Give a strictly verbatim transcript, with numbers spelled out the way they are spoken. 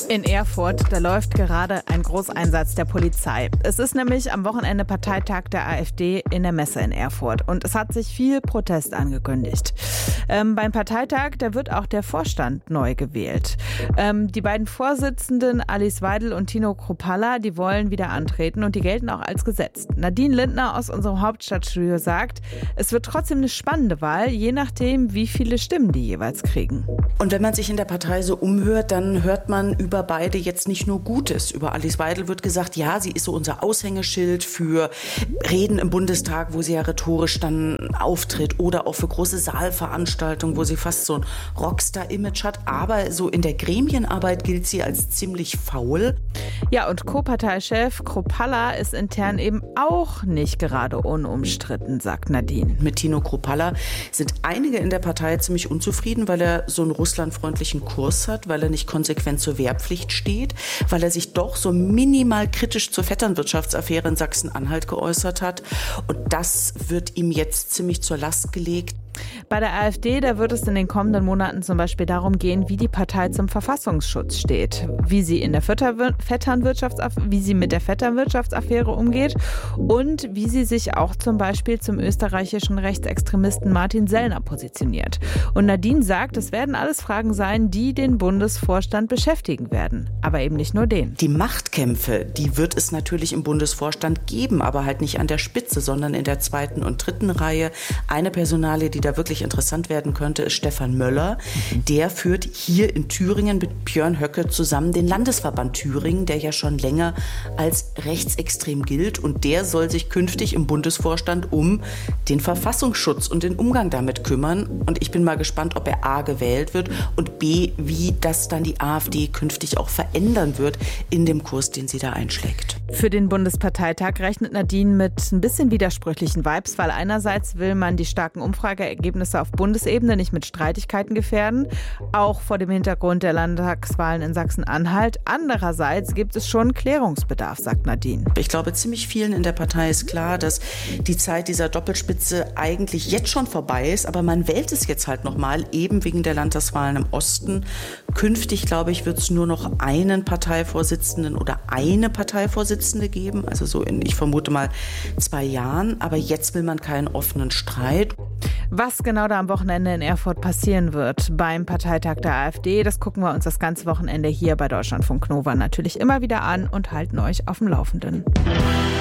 In Erfurt, da läuft gerade ein Großeinsatz der Polizei. Es ist nämlich am Wochenende Parteitag der AfD in der Messe in Erfurt. Und es hat sich viel Protest angekündigt. Ähm, beim Parteitag, da wird auch der Vorstand neu gewählt. Ähm, die beiden Vorsitzenden, Alice Weidel und Tino Kruppalla, die wollen wieder antreten und die gelten auch als gesetzt. Nadine Lindner aus unserem Hauptstadtstudio sagt, es wird trotzdem eine spannende Wahl, je nachdem, wie viele Stimmen die jeweils kriegen. Und wenn man sich in der Partei so umhört, dann hört man über beide jetzt nicht nur Gutes. Über Alice Weidel wird gesagt, ja, sie ist so unser Aushängeschild für Reden im Bundestag, wo sie ja rhetorisch dann auftritt, oder auch für große Saalveranstaltungen, wo sie fast so ein Rockstar-Image hat. Aber so in der Gremienarbeit gilt sie als ziemlich faul. Ja, und Co-Parteichef Kruppalla ist intern eben auch nicht gerade unumstritten, sagt Nadine. Mit Tino Kruppalla sind einige in der Partei ziemlich unzufrieden, weil er so einen russlandfreundlichen Kurs hat, weil er nicht konsequent zur Wehrpflicht steht, weil er sich doch so minimal kritisch zur Vetternwirtschaftsaffäre in Sachsen-Anhalt geäußert hat. Und das wird ihm jetzt ziemlich zur Last gelegt. Bei der AfD, da wird es in den kommenden Monaten zum Beispiel darum gehen, wie die Partei zum Verfassungsschutz steht, wie sie in der Vetternwirtschaftsaffäre, wie sie mit der Vetternwirtschaftsaffäre umgeht und wie sie sich auch zum Beispiel zum österreichischen Rechtsextremisten Martin Sellner positioniert. Und Nadine sagt, es werden alles Fragen sein, die den Bundesvorstand beschäftigen werden, aber eben nicht nur den. Die Machtkämpfe, die wird es natürlich im Bundesvorstand geben, aber halt nicht an der Spitze, sondern in der zweiten und dritten Reihe. Eine Personalie, die da wirklich interessant werden könnte, ist Stefan Möller. Der führt hier in Thüringen mit Björn Höcke zusammen den Landesverband Thüringen, der ja schon länger als rechtsextrem gilt. Und der soll sich künftig im Bundesvorstand um den Verfassungsschutz und den Umgang damit kümmern. Und ich bin mal gespannt, ob er A gewählt wird und B, wie das dann die AfD künftig auch verändern wird in dem Kurs, den sie da einschlägt. Für den Bundesparteitag rechnet Nadine mit ein bisschen widersprüchlichen Vibes, weil einerseits will man die starken Umfrageergebnisse auf Bundesebene nicht mit Streitigkeiten gefährden, auch vor dem Hintergrund der Landtagswahlen in Sachsen-Anhalt. Andererseits gibt es schon Klärungsbedarf, sagt Nadine. Ich glaube, ziemlich vielen in der Partei ist klar, dass die Zeit dieser Doppelspitze eigentlich jetzt schon vorbei ist, aber man wählt es jetzt halt nochmal, eben wegen der Landtagswahlen im Osten. Künftig, glaube ich, wird es nur noch einen Parteivorsitzenden oder eine Parteivorsitzende geben, also so in, ich vermute mal, zwei Jahren. Aber jetzt will man keinen offenen Streit. Was genau da am Wochenende in Erfurt passieren wird beim Parteitag der AfD, das gucken wir uns das ganze Wochenende hier bei Deutschlandfunk Nova natürlich immer wieder an und halten euch auf dem Laufenden.